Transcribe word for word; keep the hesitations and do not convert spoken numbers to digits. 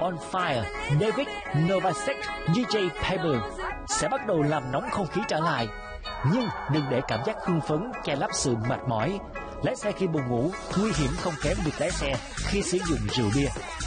on Fire, David Novasek, đê gi Paper sẽ bắt đầu làm nóng không khí trở lại. Nhưng đừng để cảm giác hưng phấn che lấp sự mệt mỏi. Lái xe khi buồn ngủ nguy hiểm không kém việc lái xe khi sử dụng rượu bia.